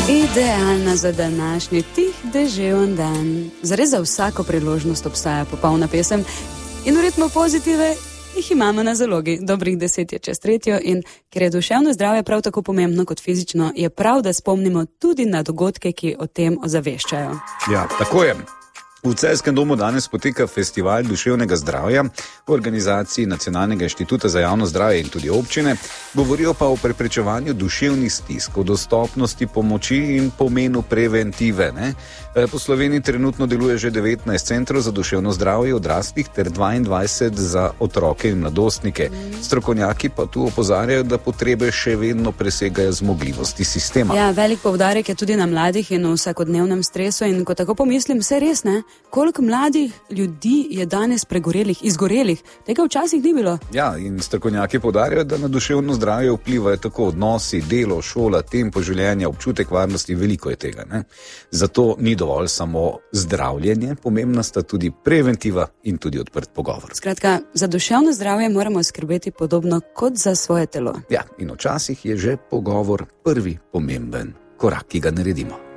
Idealna za današnji tih deževen dan. Zares za vsako priložnost obstaja popolna pesem in v ritmu pozitive jih imamo na zalogi. Dobrih 10 je čez 3 in ker je duševno zdravje prav tako pomembno kot fizično, je prav, da spomnimo tudi na dogodke, ki o tem ozaveščajo. Ja, tako je. V Celjskem domu danes poteka festival duševnega zdravja v organizaciji Nacionalnega inštituta za javno zdravje in tudi občine. Govorijo pa o preprečevanju duševnih stisk, o dostopnosti pomoči in pomenu preventive. Ne? Po Sloveniji trenutno deluje že 19 centrov za duševno zdravje odraslih ter 22 za otroke in mladostnike. Strokovnjaki pa tu opozarjajo, da potrebe še vedno presegajo zmogljivosti sistema. Ja, velik poudarek je tudi na mladih in vsakodnevnem stresu in ko tako pomislim, vse res, ne? Koliko mladih ljudi je danes pregorelih, izgorelih, tega včasih ni bilo. Ja, in strokovnjaki poudarjajo, da na duševno zdravje vplivajo tako odnosi, delo, šola, tempo življenja, občutek varnosti, veliko je tega. Ne? Zato ni dovolj samo zdravljenje, pomembna sta tudi preventiva in tudi odprt pogovor. Skratka, za duševno zdravje moramo skrbeti podobno kot za svoje telo. Ja, in včasih je že pogovor prvi pomemben korak, ki ga naredimo.